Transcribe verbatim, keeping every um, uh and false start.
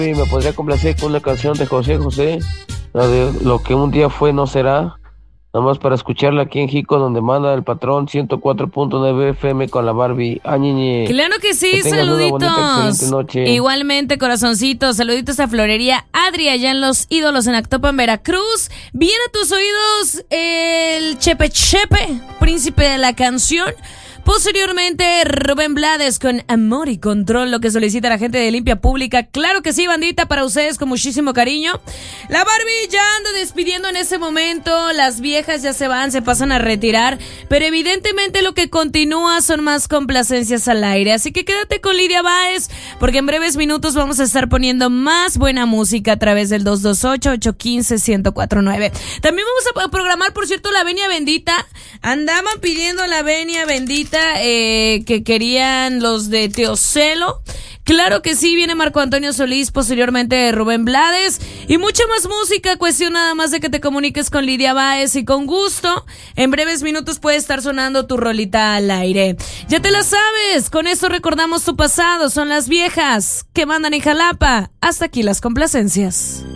me podría complacer con una canción de José José, la de Lo que un día fue no será, nada más para escucharla aquí en Jico, donde manda el patrón ciento cuatro punto nueve F M con la Barbie. Añeñe. Claro que sí, que tengas saluditos. Una bonita, excelente noche. Igualmente, corazoncitos, saluditos a Florería Adri, allá en Los Ídolos, en Actopan, Veracruz. Viene a tus oídos el Chepe Chepe, príncipe de la canción. Posteriormente, Rubén Blades con Amor y Control, lo que solicita la gente de Limpia Pública. Claro que sí, bandita, para ustedes con muchísimo cariño. La Barbie ya anda despidiendo en ese momento. Las viejas ya se van, se pasan a retirar. Pero evidentemente lo que continúa son más complacencias al aire. Así que quédate con Lidia Báez, porque en breves minutos vamos a estar poniendo más buena música a través del dos dos ocho, ocho uno cinco, uno cero cuatro nueve. También vamos a programar, por cierto, la Venia Bendita. Andaban pidiendo la Venia Bendita. Eh, que querían los de Teocelo. Claro que sí, viene Marco Antonio Solís, posteriormente Rubén Blades y mucha más música. Cuestión nada más de que te comuniques con Lidia Báez y con gusto, en breves minutos puede estar sonando tu rolita al aire. Ya te la sabes, con esto recordamos tu pasado. Son las viejas que mandan en Jalapa. Hasta aquí las complacencias.